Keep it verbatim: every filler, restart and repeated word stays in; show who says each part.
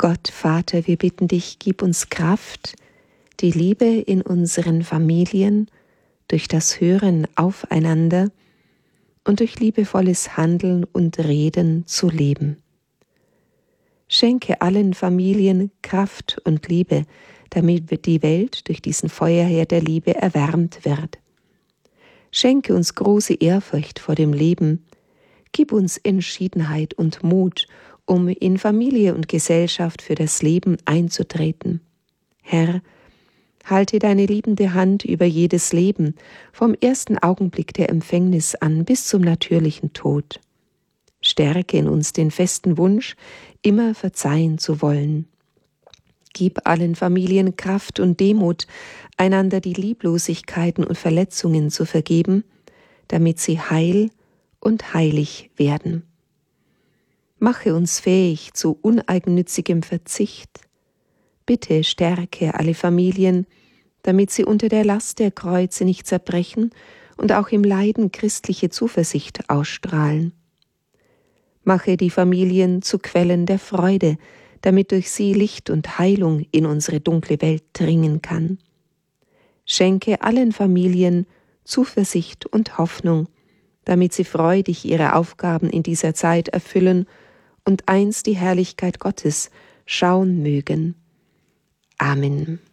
Speaker 1: Gott, Vater, wir bitten dich, gib uns Kraft, die Liebe in unseren Familien durch das Hören aufeinander und durch liebevolles Handeln und Reden zu leben. Schenke allen Familien Kraft und Liebe, damit die Welt durch diesen Feuerherd der Liebe erwärmt wird. Schenke uns große Ehrfurcht vor dem Leben, gib uns Entschiedenheit und Mut, um in Familie und Gesellschaft für das Leben einzutreten. Herr, halte deine liebende Hand über jedes Leben, vom ersten Augenblick der Empfängnis an bis zum natürlichen Tod. Stärke in uns den festen Wunsch, immer verzeihen zu wollen. Gib allen Familien Kraft und Demut, einander die Lieblosigkeiten und Verletzungen zu vergeben, damit sie heil und heilig werden. Mache uns fähig zu uneigennützigem Verzicht. Bitte stärke alle Familien, damit sie unter der Last der Kreuze nicht zerbrechen und auch im Leiden christliche Zuversicht ausstrahlen. Mache die Familien zu Quellen der Freude, damit durch sie Licht und Heilung in unsere dunkle Welt dringen kann. Schenke allen Familien Zuversicht und Hoffnung, damit sie freudig ihre Aufgaben in dieser Zeit erfüllen und einst die Herrlichkeit Gottes schauen mögen. Amen.